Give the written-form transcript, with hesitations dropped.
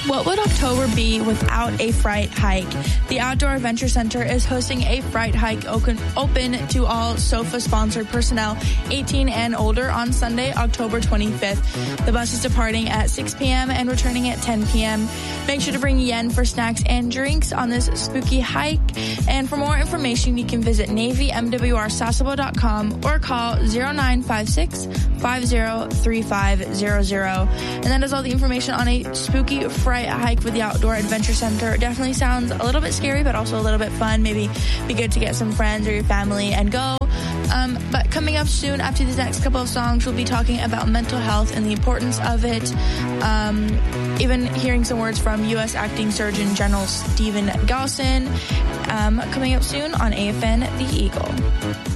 What would October be without a Fright Hike? The Outdoor Adventure Center is hosting a Fright Hike open to all SOFA-sponsored personnel 18 and older on Sunday, October 25th. The bus is departing at 6 p.m. and returning at 10 p.m. Make sure to bring yen for snacks and drinks on this spooky hike. And for more information, you can visit NavyMWRSasebo.com or call 0956-503500. And that is all the information on a spooky Fright Hike with the Outdoor Adventure Center. Definitely sounds a little bit scary, but also a little bit fun. Maybe be good to get some friends or your family and go. But coming up soon after these next couple of songs, we'll be talking about mental health and the importance of it. Even hearing some words from U.S. Acting Surgeon General Stephen Galson. Coming up soon on AFN The Eagle.